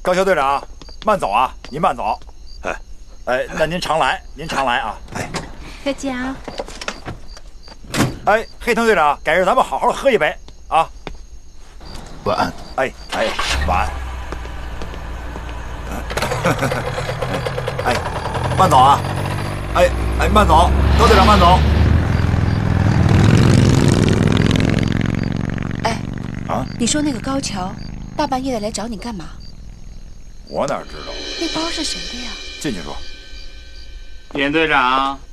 高桥队长，慢走啊，您慢走。那您常来，您常来啊。 再见啊。 黑藤队长，改日咱们好好喝一杯啊。 晚安。 晚安。慢走啊。慢走，高队长慢走。 你说那个高桥大半夜的来找你干嘛？ 我哪知道？ 那包是谁的呀？ 进去说。 严队长，